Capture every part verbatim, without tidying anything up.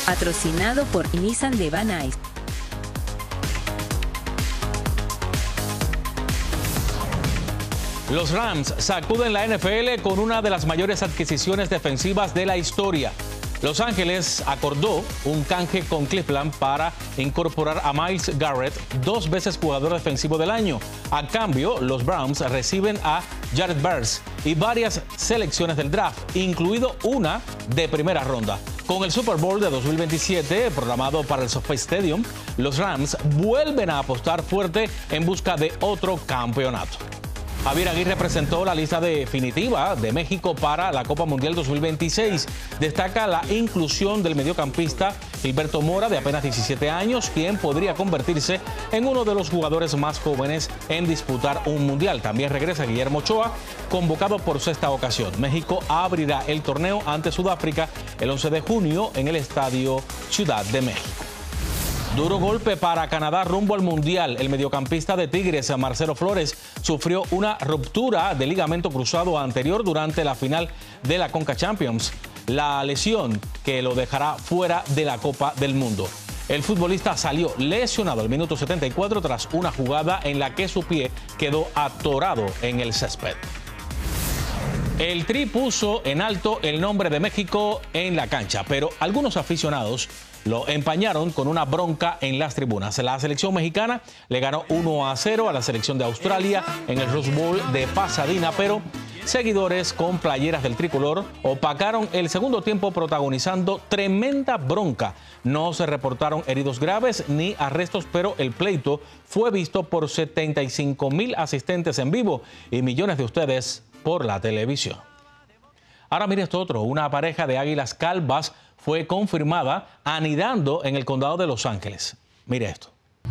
Patrocinado por Nissan de Van Nuys. Los Rams sacuden la N F L con una de las mayores adquisiciones defensivas de la historia. Los Ángeles acordó un canje con Cleveland para incorporar a Myles Garrett, dos veces jugador defensivo del año. A cambio, los Browns reciben a Jared Verse y varias selecciones del draft, incluido una de primera ronda. Con el Super Bowl de dos mil veintisiete programado para el SoFi Stadium, los Rams vuelven a apostar fuerte en busca de otro campeonato. Javier Aguirre presentó la lista definitiva de México para la Copa Mundial dos mil veintiséis. Destaca la inclusión del mediocampista Gilberto Mora, de apenas diecisiete años, quien podría convertirse en uno de los jugadores más jóvenes en disputar un mundial. También regresa Guillermo Ochoa, convocado por sexta ocasión. México abrirá el torneo ante Sudáfrica el once de junio en el Estadio Ciudad de México. Duro golpe para Canadá rumbo al Mundial. El mediocampista de Tigres, Marcelo Flores, sufrió una ruptura de ligamento cruzado anterior durante la final de la Conca Champions. La lesión que lo dejará fuera de la Copa del Mundo. El futbolista salió lesionado al minuto setenta y cuatro tras una jugada en la que su pie quedó atorado en el césped. El Tri puso en alto el nombre de México en la cancha, pero algunos aficionados lo empañaron con una bronca en las tribunas. La selección mexicana le ganó uno a cero a la selección de Australia en el Rose Bowl de Pasadena, pero seguidores con playeras del tricolor opacaron el segundo tiempo protagonizando tremenda bronca. No se reportaron heridos graves ni arrestos, pero el pleito fue visto por setenta y cinco mil asistentes en vivo y millones de ustedes por la televisión. Ahora mire esto otro, una pareja de águilas calvas fue confirmada anidando en el condado de Los Ángeles. Mire esto.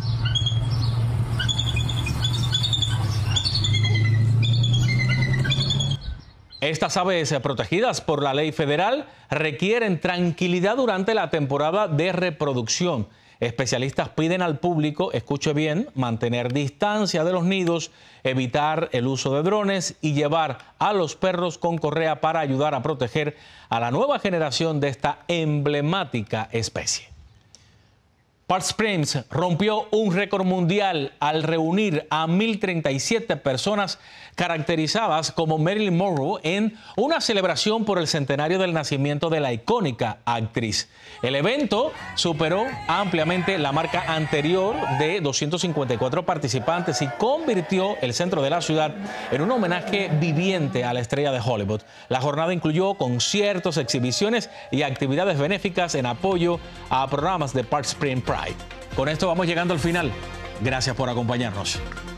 Estas aves protegidas por la ley federal requieren tranquilidad durante la temporada de reproducción. Especialistas piden al público, escuche bien, mantener distancia de los nidos, evitar el uso de drones y llevar a los perros con correa para ayudar a proteger a la nueva generación de esta emblemática especie. Palm Springs rompió un récord mundial al reunir a mil treinta y siete personas caracterizadas como Marilyn Monroe en una celebración por el centenario del nacimiento de la icónica actriz. El evento superó ampliamente la marca anterior de doscientos cincuenta y cuatro participantes y convirtió el centro de la ciudad en un homenaje viviente a la estrella de Hollywood. La jornada incluyó conciertos, exhibiciones y actividades benéficas en apoyo a programas de Palm Springs Pride. Con esto vamos llegando al final. Gracias por acompañarnos.